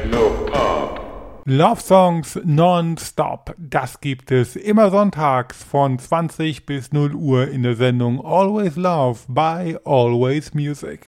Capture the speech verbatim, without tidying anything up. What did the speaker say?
Look up. Love Songs non-stop, das gibt es immer sonntags von zwanzig bis null Uhr in der Sendung Always Love bei Always Music.